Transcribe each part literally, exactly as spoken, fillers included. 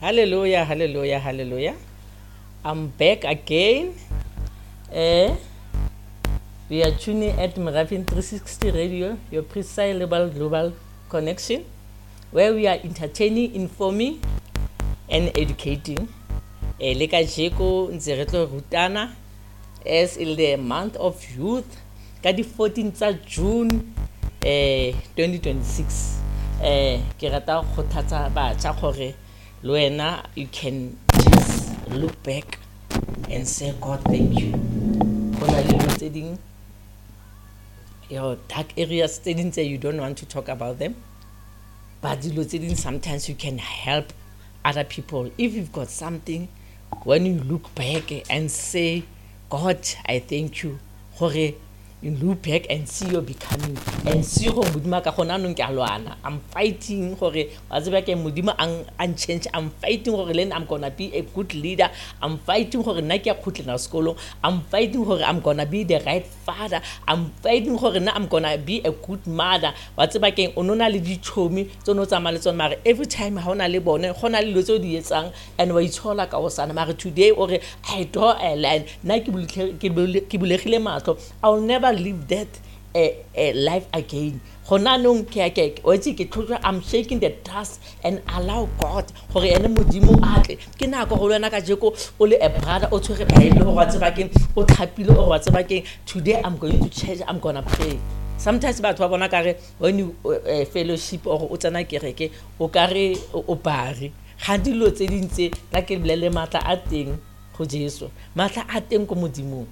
Hallelujah, hallelujah, hallelujah. I'm back again. Uh, we are tuning at Moravian three sixty Radio, your precise global, global connection, where we are entertaining, informing, and educating. Eh, le kajeko ntse re tlo rutana as in the month of youth ka di fourteenth of June eh twenty twenty-six. Eh ke rata go kgothatsa batjha gore lo wena you can just look back and say God thank you. Gona le dilo tse ding your dark areas tse ding tse you don't want to talk about them, but dilo tse ding sometimes you can help other people if you've got something. When you look back and say, God, I thank you, gore you look back and see you becoming, and see go modimo ka gona no ke alwana. I'm fighting gore wa tseba ke modimo ang an change. I'm fighting gore then I'm gonna be a good leader. I'm fighting gore na ke a khutlela sekolo. I'm fighting gore I'm gonna be the right father. I'm fighting gore na I'm gonna be a good mother. Wa tseba ke onona le dichomi tsono tsa maletsong mare every time ha ona le bone gona le lotso di etsang and wa itshola ka osana mare today ore I draw a line na ke bulegile matlo. I'll never live that a uh, uh, life again. Gona nong ke ke o itse ke tlhotlwa I'm shaking the dust and allow God gore ene modimo atle ke na go lwana ka jeko o le a brother o tshwere bible go tseba ke o tlhapile o go tseba ke today I'm going to church, I'm gonna pray. Sometimes batho ba bona kare when you uh, fellowship or o tsana kereke o kare o pare ga dilo tse dintse la ke blele matla a teng go Jesu matla a teng go modimo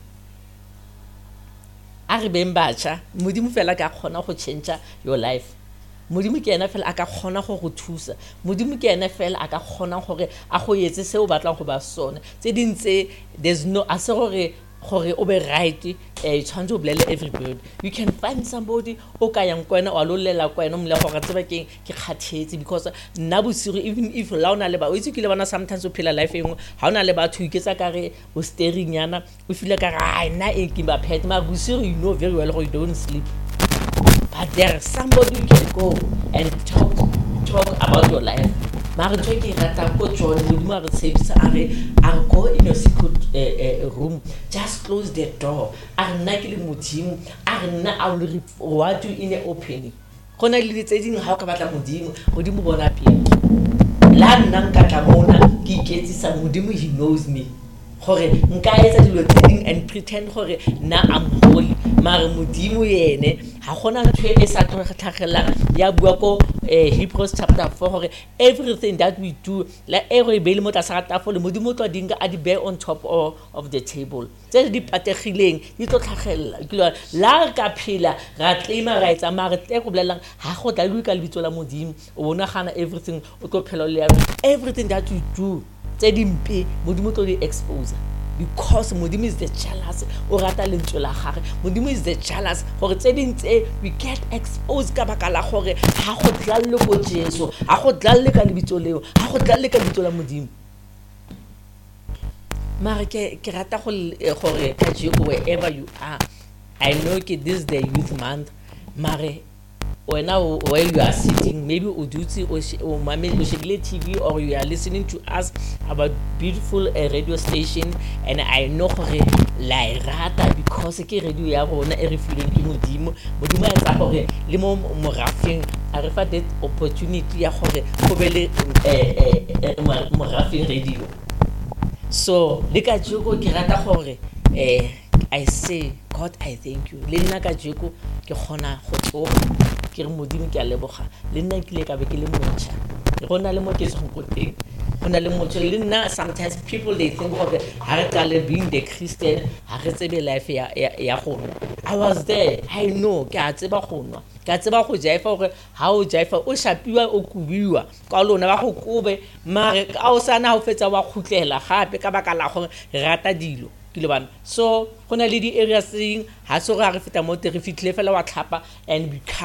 a re beng batjha modimo fela ka kgona go change your life. Modimo ke ena fela a ka kgona go go thusa. Modimo ke ena fela a ka kgona gore a go yetse se o batlang go ba sone tse dintse there's no a se gore gore o be right eh tshwantse o blele everybody. You can find somebody o ka yang kwena wa lo lela kwena mo le go ga tseba ke ke kgathetse because nna bosigo even if la ona le ba o itse ke le bona sometimes o phela life engwe ha ona le batho iketsa kare o steering yana o feel ka ra na e ke ba phet ma bosigo you know very well you don't sleep, but there's somebody you can go and talk talk about your life. Mara tso ke rata go John modimo a re tshepisa a re a go in your secret uh, uh, room, just close the door. A nna ke le modimo a re nna a le what you in opening gona le tse ding ha o ka batla modimo modimo bona pele la nna nka tla mona ke iketsisa modimo he knows me gore nka etsa dilo tse ding and pretend gore na I'm holy mara modimo yene ha gona ntwe e sa tlhagela ya bua ko Hebrews chapter four gore everything that we do la every bele motla sa tafole modimo tlo dinga a di bear on top of, of the table tse di pategileng di tlo tlhagela ke la ka phela ra tlema ra etsa mara te go bolelang ha go tla lu ka lebitso la modimo o bona gana everything o tlo phela le everything that you do tse dimpe modimo tlo di expose because modimo is the jealous o rata lentswe la gage. Modimo is the jealous gore tse dintse we get exposed ka baka la gore ha go tlalle go Jesu ha go tlalle ka lebitso leo ha go tlalle ka lebitso la modimo mara ke ke rata go gore ka jeko wherever you are. I know ke this is the youth month mara when now where you are sitting maybe uduti or mame T V or you are listening to us about beautiful uh, radio station and I know gore la rata because ke radio ya rona e re feeling ke modimo modimo ya tsa gore le mo morafeng a re fa that opportunity ya gore go be le morafeng radio. So le ka jeko ke rata gore eh I say God I thank you le nna ka jeko ke gona go tsoga ke re modimo ke a leboga le nna ke le ka be ke le motšha gona le mo ke se go teng gona le motšha le nna. Sometimes people they think of ha re tla being the Christian ha re tsebe life ya ya gona. I was there, I know ke a tseba gona ka tseba go jaifa gore ha o jaifa o shapiwa o kubiwa ka lona ba go kobe mare ka o sana o fetsa wa khutlela gape ka baka la gore rata dilo ke le bana. So gona le di areas sing ha so ga re feta mo te re fitlhe fela wa tlhapa and become